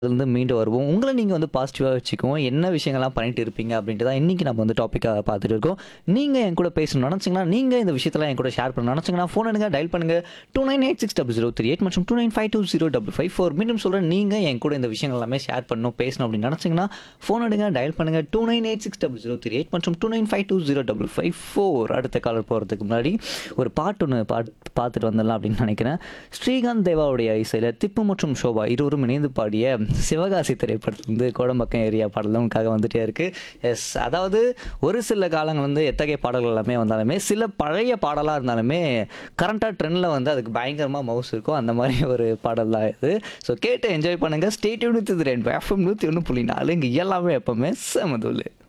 அதுலேருந்து மீண்டு வருவோம். உங்கள நீங்க வந்து பாசிட்டிவா வச்சுக்கவும், என்ன விஷயங்கள்லாம் பண்ணிட்டு இருப்பீங்க அப்படின்ட்டு தான் இன்னைக்கு நம்ம வந்து டாபிக்கா பார்த்துட்டு இருக்கோம். நீங்க என் கூட பேசணும்னு நெனச்சீங்கன்னா, நீங்க இந்த விஷயத்தலாம் என் கூட ஷேர் பண்ணணும்னு நெனச்சீங்கன்னா, ஃபோன் எடுங்க, டயல் பண்ணுங்க 29860038 மற்றும் 29520554 மீண்டும் சொல்றேன், நீங்க என் கூட இந்த விஷயங்கள் எல்லாமே ஷேர் பண்ணணும், பேசணும் அப்படின்னு நெனச்சீங்கன்னா, ஃபோன் எடுங்க, டயல் பண்ணுங்க 29860038 மற்றும் 29520554 அடுத்த காலர் போறதுக்கு முன்னாடி ஒரு பாட்டு ஒண்ணு பார்த்துட்டு வந்துடலாம் அப்படின்னு நெனைக்கிறேன். ஸ்ரீகாந்த் தேவாவுடைய இசையில திப்பு மற்றும் ஷோபா இருவரும் இணைந்து பாடிய சிவகாசி திரைப்படத்திலிருந்து கோடம்பாக்கம் ஏரியா பாடல் தான் உங்களுக்காக வந்துட்டே இருக்கு. எஸ், அதாவது ஒரு சில காலங்கள் வந்து எத்தகைய பாடல்கள் எல்லாமே வந்தாலுமே சில பழைய பாடலாக இருந்தாலுமே கரண்டாக ட்ரெண்டில் வந்து அதுக்கு பயங்கரமாக மவுஸ் இருக்கும். அந்த மாதிரி ஒரு பாடல் தான் இது. ஸோ கேட்டு என்ஜாய் பண்ணுங்க. ஸ்டே டியூன் வித் இது ரெண்டு எஃப்எம் 101.4 இங்கே எல்லாமே எப்பவுமே செமதுல்லு.